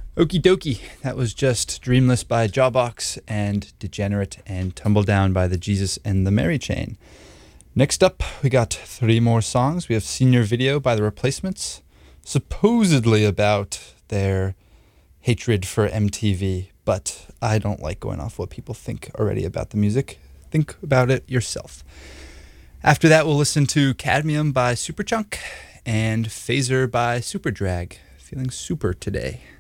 Okie dokie. That was just Dreamless by Jawbox and Degenerate and Tumbledown by the Jesus and the Mary Chain. Next up, we got three more songs. We have Senior Video by The Replacements, supposedly about their hatred for MTV, but I don't like going off what people think already about the music. Think about it yourself. After that, we'll listen to Cadmium by Superchunk and Phaser by Superdrag. Feeling super today.